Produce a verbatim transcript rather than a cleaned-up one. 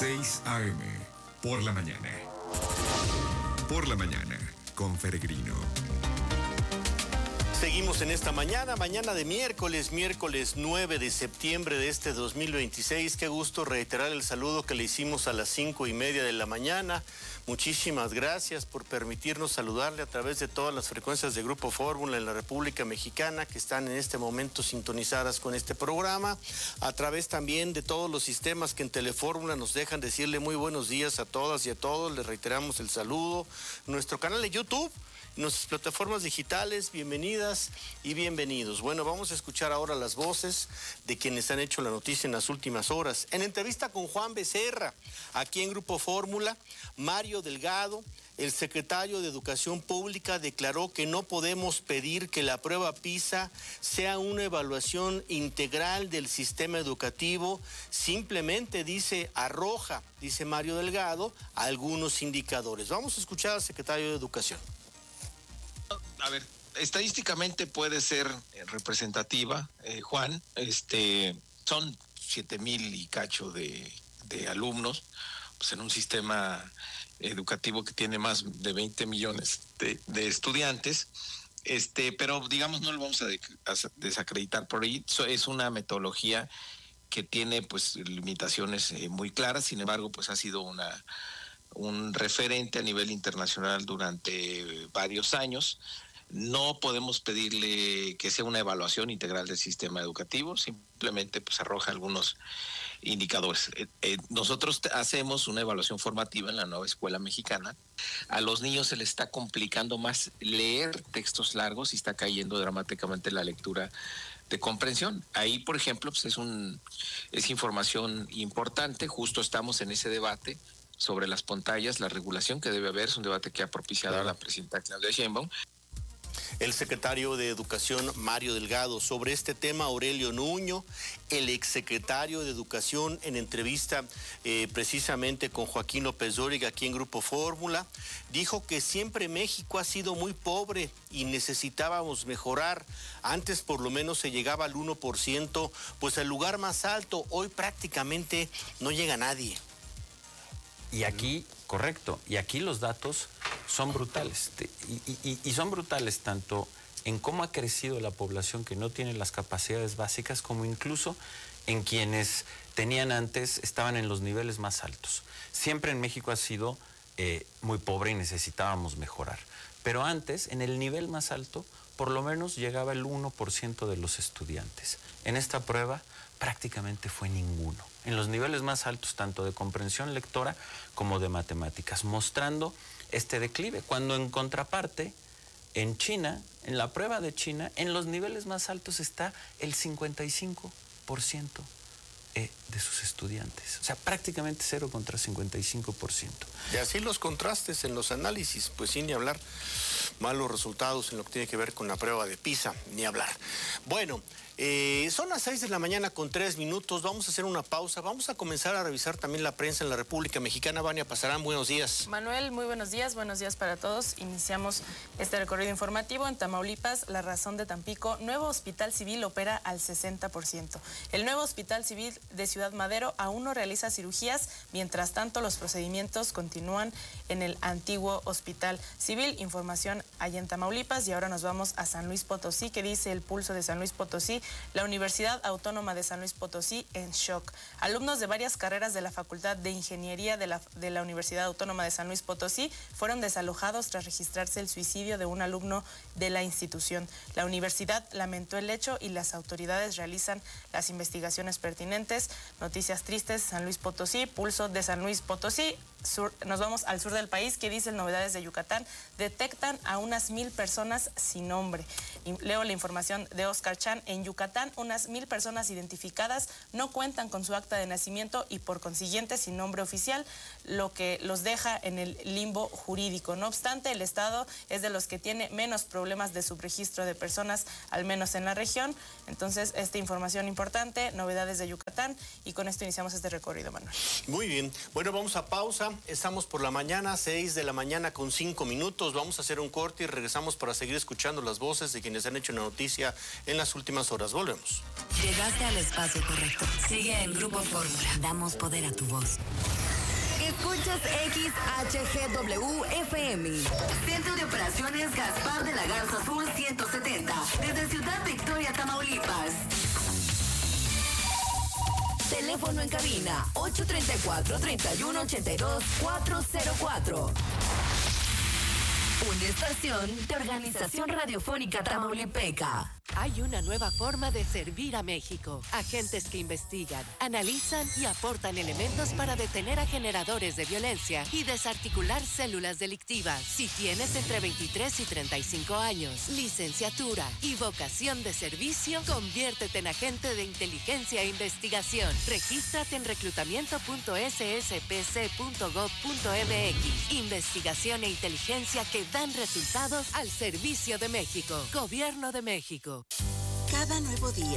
seis a eme, por la mañana. Por la mañana, con Peregrino. Seguimos en esta mañana, mañana de miércoles, miércoles nueve de septiembre de este dos mil veintiséis. Qué gusto reiterar el saludo que le hicimos a las cinco y media de la mañana. Muchísimas gracias por permitirnos saludarle a través de todas las frecuencias de Grupo Fórmula en la República Mexicana que están en este momento sintonizadas con este programa. A través también de todos los sistemas que en Telefórmula nos dejan decirle muy buenos días a todas y a todos. Les reiteramos el saludo. Nuestro canal de YouTube, nuestras plataformas digitales, bienvenidas y bienvenidos. Bueno, vamos a escuchar ahora las voces de quienes han hecho la noticia en las últimas horas. En entrevista con Juan Becerra, aquí en Grupo Fórmula, Mario Delgado, el secretario de Educación Pública, declaró que no podemos pedir que la prueba PISA sea una evaluación integral del sistema educativo. Simplemente, dice, arroja, dice Mario Delgado, algunos indicadores. Vamos a escuchar al secretario de Educación. A ver, estadísticamente puede ser representativa, eh, Juan. Este, son siete mil y cacho de, de alumnos, pues en un sistema educativo que tiene más de veinte millones de, de estudiantes. Este, pero digamos no lo vamos a, de, a desacreditar por ahí. Eso es una metodología que tiene pues limitaciones eh, muy claras. Sin embargo, pues ha sido una un referente a nivel internacional durante varios años. No podemos pedirle que sea una evaluación integral del sistema educativo, simplemente pues arroja algunos indicadores. Eh, eh, nosotros hacemos una evaluación formativa en la nueva escuela mexicana. A los niños se les está complicando más leer textos largos y está cayendo dramáticamente la lectura de comprensión. Ahí, por ejemplo, pues es un es información importante. Justo estamos en ese debate sobre las pantallas, la regulación que debe haber. Es un debate que ha propiciado claro. la presidenta Claudia Sheinbaum. El secretario de Educación, Mario Delgado. Sobre este tema, Aurelio Nuño, el exsecretario de Educación, en entrevista eh, precisamente con Joaquín López Dóriga aquí en Grupo Fórmula, dijo que siempre México ha sido muy pobre y necesitábamos mejorar. Antes por lo menos se llegaba al uno por ciento, pues al lugar más alto. Hoy prácticamente no llega nadie. Y aquí, correcto, y aquí los datos son brutales, y, y, y son brutales tanto en cómo ha crecido la población que no tiene las capacidades básicas, como incluso en quienes tenían antes, estaban en los niveles más altos. Siempre en México ha sido eh, muy pobre y necesitábamos mejorar, pero antes, en el nivel más alto, por lo menos llegaba el uno por ciento de los estudiantes. En esta prueba prácticamente fue ninguno. En los niveles más altos, tanto de comprensión lectora como de matemáticas, mostrando este declive. Cuando en contraparte, en China, en la prueba de China, en los niveles más altos está el cincuenta y cinco por ciento eh, de sus estudiantes. O sea, prácticamente cero contra cincuenta y cinco por ciento. Y así los contrastes en los análisis, pues sin ni hablar. Malos resultados en lo que tiene que ver con la prueba de PISA, ni hablar. Bueno, Eh, son las seis de la mañana con tres minutos, vamos a hacer una pausa, vamos a comenzar a revisar también la prensa en la República Mexicana. Vania Pasarán, buenos días. Manuel, muy buenos días, buenos días para todos. Iniciamos este recorrido informativo en Tamaulipas. La razón de Tampico, nuevo hospital civil opera al sesenta por ciento. El nuevo hospital civil de Ciudad Madero aún no realiza cirugías, mientras tanto los procedimientos continúan en el antiguo hospital civil. Información allá en Tamaulipas. Y ahora nos vamos a San Luis Potosí. ¿Qué dice el Pulso de San Luis Potosí? La Universidad Autónoma de San Luis Potosí en shock. Alumnos de varias carreras de la Facultad de Ingeniería de la, de la Universidad Autónoma de San Luis Potosí fueron desalojados tras registrarse el suicidio de un alumno de la institución. La universidad lamentó el hecho y las autoridades realizan las investigaciones pertinentes. Noticias tristes, San Luis Potosí, Pulso de San Luis Potosí. Sur, nos vamos al sur del país. ¿Qué dicen Novedades de Yucatán? Detectan a unas mil personas sin nombre. Y leo la información de Oscar Chan. En Yucatán, unas mil personas identificadas no cuentan con su acta de nacimiento y por consiguiente sin nombre oficial, lo que los deja en el limbo jurídico. No obstante, el Estado es de los que tiene menos problemas de subregistro de personas, al menos en la región. Entonces, esta información importante, Novedades de Yucatán, y con esto iniciamos este recorrido, Manuel. Muy bien. Bueno, vamos a pausa. Estamos por la mañana, seis de la mañana con cinco minutos. Vamos a hacer un corte y regresamos para seguir escuchando las voces de quienes han hecho una noticia en las últimas horas. Volvemos. Llegaste al espacio correcto. Sigue en Grupo Fórmula. Damos poder a tu voz. Escuchas X H G W F M. Centro de Operaciones Gaspar de la Garza Sur ciento setenta. Desde Ciudad Victoria, Tamaulipas. Teléfono en cabina ocho tres cuatro, tres uno ocho dos, cuatro cero cuatro. Una estación de Organización Radiofónica Tamaulipeca. Hay una nueva forma de servir a México. Agentes que investigan, analizan y aportan elementos para detener a generadores de violencia y desarticular células delictivas. Si tienes entre veintitrés y treinta y cinco años, licenciatura y vocación de servicio, conviértete en agente de inteligencia e investigación. Regístrate en reclutamiento punto s s p c punto gov punto m x. Investigación e inteligencia que dan resultados al servicio de México. Gobierno de México. Cada nuevo día